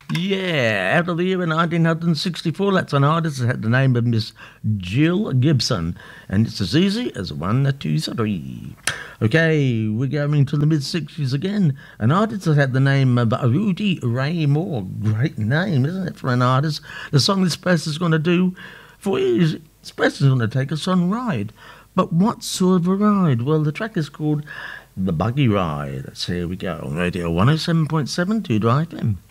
Yeah, out of the year in 1964, that's an artist that had the name of Miss Jill Gibson. And it's as easy as 1, 2, 3. Okay, we're going to the mid-60s again. An artist that had the name of Rudy Ray Moore. Great name, isn't it, for an artist? The song this person is going to do for you is this person is going to take us on a ride. But what sort of a ride? Well, the track is called The Buggy Ride. So here we go. Radio 107.7 to Drive FM.